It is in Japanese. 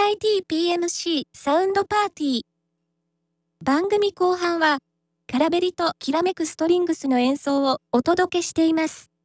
TITPMC サウンドパーティー。番組後半は、カラベリときらめくストリングスの演奏をお届けしています。